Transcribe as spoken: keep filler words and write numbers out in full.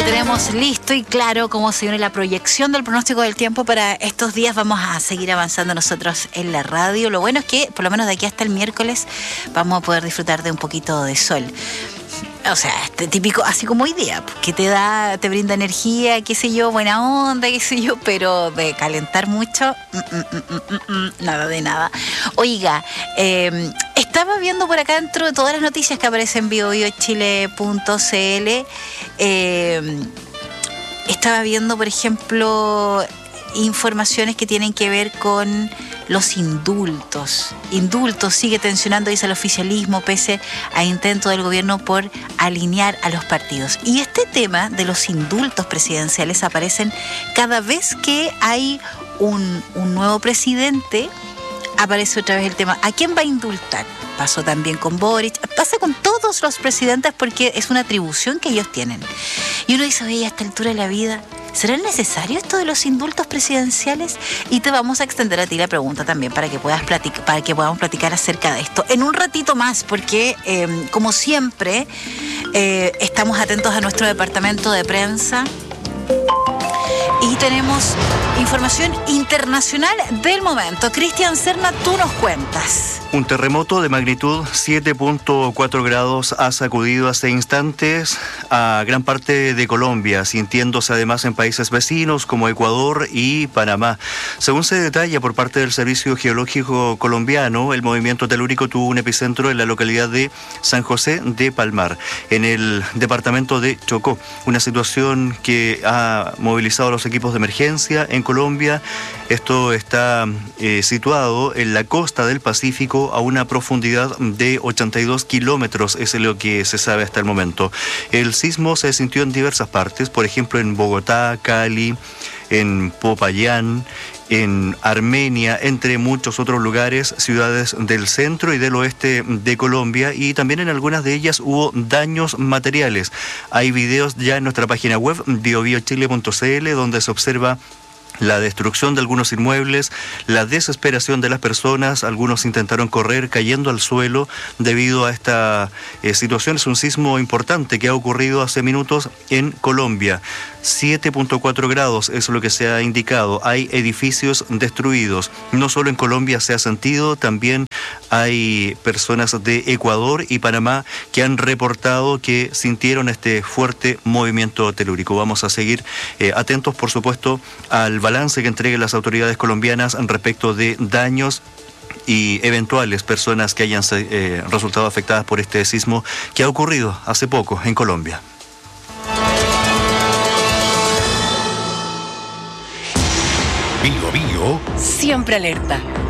tenemos listo y claro cómo se viene la proyección del pronóstico del tiempo para estos días. Vamos a seguir avanzando nosotros en la radio. Lo bueno es que por lo menos de aquí hasta el miércoles vamos a poder disfrutar de un poquito de sol. O sea, este típico, así como hoy día, que te da, te brinda energía, qué sé yo, buena onda, qué sé yo, pero de calentar mucho, mm, mm, mm, mm, mm, nada de nada. Oiga, eh, estaba viendo por acá dentro de todas las noticias que aparecen en bio bio chile punto c l, eh, estaba viendo, por ejemplo, informaciones que tienen que ver con los indultos. Indultos sigue tensionando, dice el oficialismo, pese a intento del gobierno por alinear a los partidos. Y este tema de los indultos presidenciales aparecen cada vez que hay un, un nuevo presidente. Aparece otra vez el tema, ¿a quién va a indultar? Pasó también con Boric, pasa con todos los presidentes porque es una atribución que ellos tienen. Y uno dice, oye, a esta altura de la vida, ¿será necesario esto de los indultos presidenciales? Y te vamos a extender a ti la pregunta también para que puedas platicar, para que podamos platicar acerca de esto en un ratito más, porque eh, como siempre eh, estamos atentos a nuestro departamento de prensa. Y tenemos información internacional del momento. Cristian Serna, tú nos cuentas. Un terremoto de magnitud siete punto cuatro grados ha sacudido hace instantes a gran parte de Colombia, sintiéndose además en países vecinos como Ecuador y Panamá. Según se detalla por parte del Servicio Geológico Colombiano, el movimiento telúrico tuvo un epicentro en la localidad de San José de Palmar, en el departamento de Chocó. Una situación que ha movilizado a los equipos de emergencia en Colombia. Esto está eh, situado en la costa del Pacífico a una profundidad de ochenta y dos kilómetros, es lo que se sabe hasta el momento. El sismo se sintió en diversas partes, por ejemplo en Bogotá, Cali, en Popayán, en Armenia, entre muchos otros lugares, ciudades del centro y del oeste de Colombia, y también en algunas de ellas hubo daños materiales. Hay videos ya en nuestra página web, bio bio chile punto c l, donde se observa la destrucción de algunos inmuebles, la desesperación de las personas. Algunos intentaron correr cayendo al suelo debido a esta eh, situación. Es un sismo importante que ha ocurrido hace minutos en Colombia. siete punto cuatro grados es lo que se ha indicado. Hay edificios destruidos. No solo en Colombia se ha sentido, también hay personas de Ecuador y Panamá que han reportado que sintieron este fuerte movimiento telúrico. Vamos a seguir eh, atentos, por supuesto, al balance que entreguen las autoridades colombianas respecto de daños y eventuales personas que hayan eh, resultado afectadas por este sismo que ha ocurrido hace poco en Colombia. Bio Bio siempre alerta.